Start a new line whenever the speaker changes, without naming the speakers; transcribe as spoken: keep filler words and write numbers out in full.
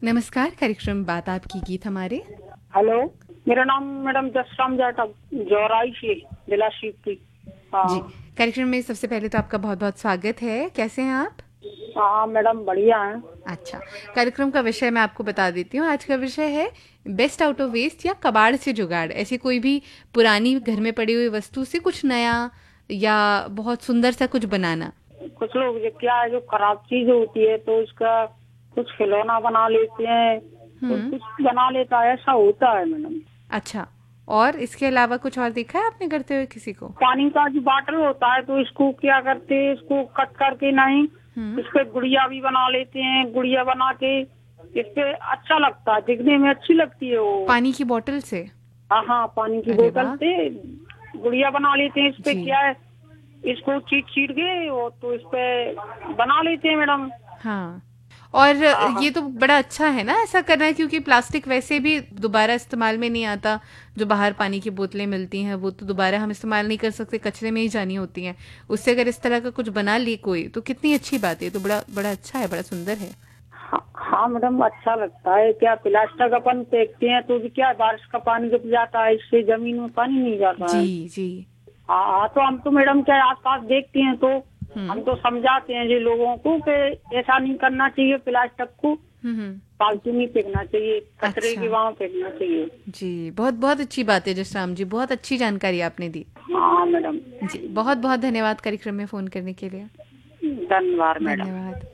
नमस्कार, कार्यक्रम बात आपकी गीत हमारे।
हेलो, मेरा नाम मैडम जसराम जाटव, जौराई से, जिला शिवपुरी।
जी,
हाँ
कार्यक्रम में सबसे पहले तो आपका बहुत-बहुत स्वागत है। कैसे हैं आप?
हाँ मैडम, बढ़िया है।
अच्छा, कार्यक्रम का विषय मैं आपको बता देती हूँ। आज का विषय है बेस्ट आउट ऑफ वेस्ट या कबाड़ से जुगाड़। ऐसी कोई भी पुरानी घर में पड़ी हुई वस्तु से कुछ नया या बहुत सुंदर सा कुछ बनाना।
कुछ लोग जो क्या है, जो खराब चीज होती है तो उसका कुछ खिलौना बना लेते हैं, तो
हुँ,
कुछ बना लेता है, ऐसा होता है मैडम।
अच्छा। और इसके अलावा कुछ और देखा है आपने करते हुए किसी को?
पानी का जो बॉटल होता है तो इसको क्या करते हैं, इसको कट करके नहीं,
हुँ,
इस पे गुड़िया भी बना लेते हैं। गुड़िया बना के इस पे अच्छा लगता है, दिखने में अच्छी लगती है वो।
पानी की बोतल से?
हाँ हाँ, पानी की
अरे
बोतल
वाह!
से गुड़िया बना लेते हैं। इस पे
जी,
क्या है, इसको चीट चीट के और तो इस पे बना लेते हैं मैडम।
हाँ। और
हाँ हाँ
ये तो बड़ा अच्छा है ना ऐसा करना, क्योंकि प्लास्टिक वैसे भी दोबारा इस्तेमाल में नहीं आता। जो बाहर पानी की बोतलें मिलती हैं वो तो दोबारा हम इस्तेमाल नहीं कर सकते, कचरे में ही जानी होती हैं। उससे अगर इस तरह का कुछ बना ली कोई तो कितनी अच्छी बात है। ये तो बड़ा बड़ा अच्छा है, बड़ा सुंदर है।
हाँ हाँ मैडम, अच्छा लगता है। क्या प्लास्टिक अपन फेंकते हैं तो भी क्या बारिश का पानी जब जाता है, इससे जमीन में पानी नहीं जाता
जी
है।
जी।
हाँ हाँ, तो हम तो मैडम क्या आस पास देखते हैं तो हम
हम्म
तो समझाते हैं जी लोगों को कि ऐसा नहीं करना चाहिए। प्लास्टिक को
हम्म हम्म,
फालतू नहीं फेंकना चाहिए, कचरे के
अच्छा।
वहाँ फेंकना चाहिए।
जी, बहुत बहुत अच्छी बात है जसराम जी, बहुत अच्छी जानकारी आपने दी।
हाँ मैडम,
जी, बहुत बहुत धन्यवाद कार्यक्रम में फ़ोन करने के लिए।
धन्यवाद मैडम।
धन्यवाद।